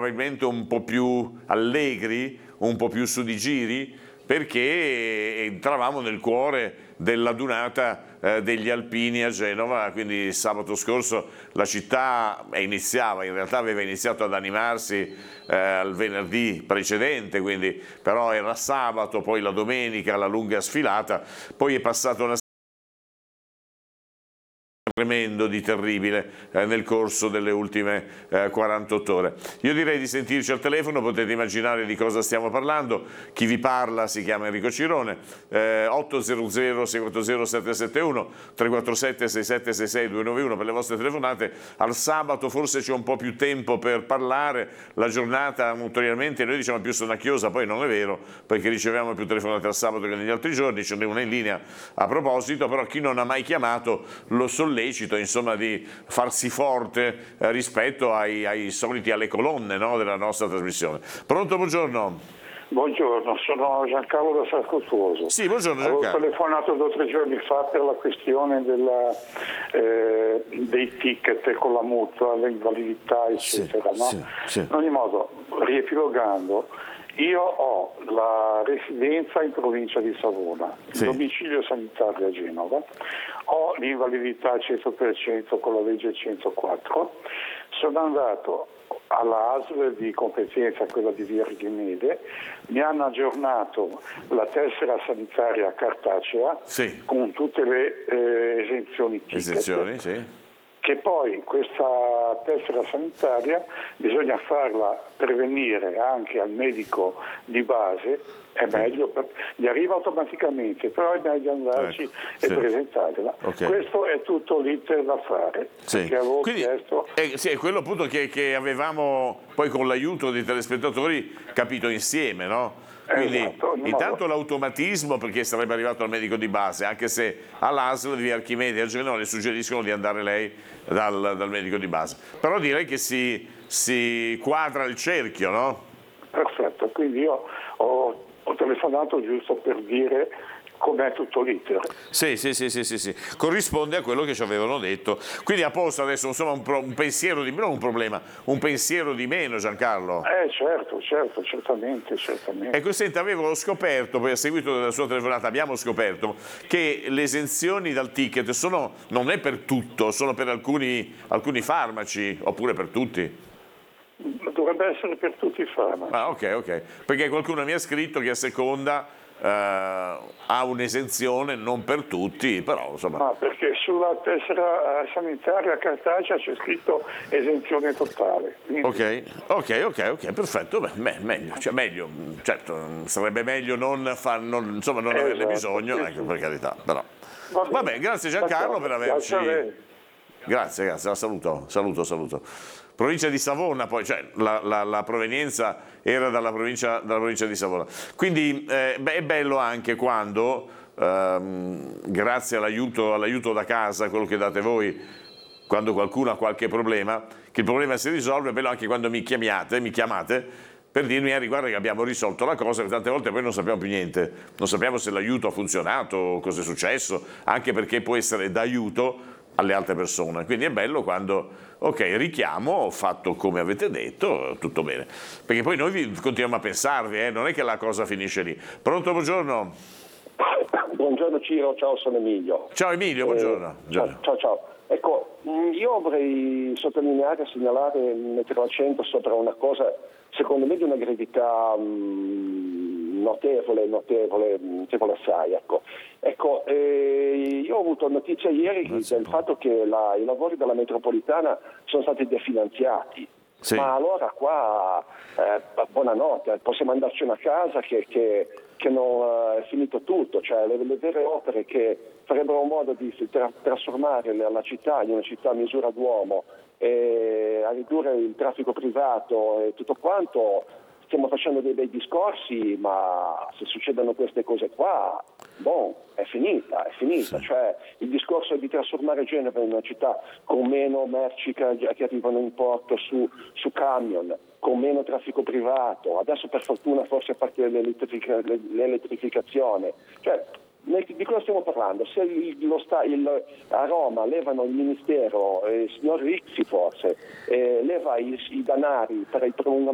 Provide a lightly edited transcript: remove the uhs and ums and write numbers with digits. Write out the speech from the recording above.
probabilmente un po' più allegri, un po' più su di giri, perché entravamo nel cuore della dunata degli alpini a Genova. Quindi sabato scorso la città in realtà aveva iniziato ad animarsi il venerdì precedente, quindi però era sabato, poi la domenica la lunga sfilata, poi è passata una tremendo, di terribile nel corso delle ultime 48 ore. Io direi di sentirci al telefono, potete immaginare di cosa stiamo parlando. Chi vi parla si chiama Enrico Cirone, 800 640 771, 347 6766 291 per le vostre telefonate. Al sabato forse c'è un po' più tempo per parlare, la giornata notoriamente noi diciamo più sonnacchiosa, poi non è vero, perché riceviamo più telefonate al sabato che negli altri giorni, ce n'è una in linea a proposito, però chi non ha mai chiamato lo sollecito, insomma, di farsi forte rispetto alle colonne, no, della nostra trasmissione. Pronto, buongiorno. Buongiorno, sono Giancarlo da Sarcosuoso. Sì, buongiorno Giancarlo. Avevo telefonato 2 o 3 giorni fa per la questione dei ticket con la mutua, l'invalidità, eccetera. Sì, no? sì, sì. In ogni modo, riepilogando, io ho la residenza in provincia di Savona, il domicilio sanitario a Genova, ho l'invalidità al 100% con la legge 104, sono andato alla ASL di competenza, quella di Via Archimede, mi hanno aggiornato la tessera sanitaria cartacea con tutte le esenzioni ticket. Che poi questa tessera sanitaria bisogna farla pervenire anche al medico di base, è meglio, gli arriva automaticamente, però è meglio andarci e presentarla. Questo è tutto l'iter da fare, che avevo chiesto. È quello appunto che avevamo poi con l'aiuto dei telespettatori capito insieme, no? Quindi intanto l'automatismo, perché sarebbe arrivato al medico di base, anche se all'ASL di Archimede a Genova le suggeriscono di andare lei dal medico di base, però direi che si quadra il cerchio, no? Perfetto, quindi io ho telefonato giusto per dire com'è tutto l'iter. Sì, corrisponde a quello che ci avevano detto. Quindi a posto adesso, insomma, un pensiero di non un problema, un pensiero di meno, Giancarlo. Certo, certamente. Ecco, senta, avevo scoperto, poi a seguito della sua telefonata abbiamo scoperto che le esenzioni dal ticket non è per tutto, sono per alcuni farmaci, oppure per tutti? Dovrebbe essere per tutti i farmaci. Ok, perché qualcuno mi ha scritto che a seconda ha un'esenzione, non per tutti, però insomma. Perché sulla tessera sanitaria cartacea c'è scritto esenzione totale. Quindi... Ok, perfetto. Meglio, certo, sarebbe meglio non averne bisogno, ecco, per carità, però. Vabbè, grazie Giancarlo per averci. Grazie, la saluto. Provincia di Savona, poi, cioè la provenienza era dalla provincia di Savona. Quindi è bello anche quando, grazie all'aiuto da casa, quello che date voi, quando qualcuno ha qualche problema, che il problema si risolve, è bello anche quando mi chiamate per dirmi guarda che abbiamo risolto la cosa, che tante volte poi non sappiamo più niente, non sappiamo se l'aiuto ha funzionato, cosa è successo, anche perché può essere d'aiuto alle altre persone. Quindi è bello quando, richiamo, ho fatto come avete detto, tutto bene. Perché poi noi continuiamo a pensarvi, non è che la cosa finisce lì. Pronto, buongiorno. Buongiorno Ciro, ciao, sono Emilio. Ciao Emilio, buongiorno. Ciao. Ecco, io vorrei sottolineare, segnalare, mettere l'accento sopra una cosa, secondo me di una gravità notevole assai. Ecco, io ho avuto notizia ieri del fatto che i lavori della metropolitana sono stati definanziati. Ma allora qua buonanotte, possiamo andarci a casa che non è finito tutto, cioè le vere opere che farebbero modo di trasformare la città in una città a misura d'uomo e a ridurre il traffico privato e tutto quanto. Stiamo facendo dei bei discorsi, ma se succedono queste cose qua, è finita. Cioè il discorso di trasformare Genova in una città con meno merci che arrivano in porto su camion, con meno traffico privato, adesso per fortuna forse a parte l'elettrificazione. Cioè, di cosa stiamo parlando? Se a Roma levano il ministero, il signor Rixi forse, leva i danari per il prolungamento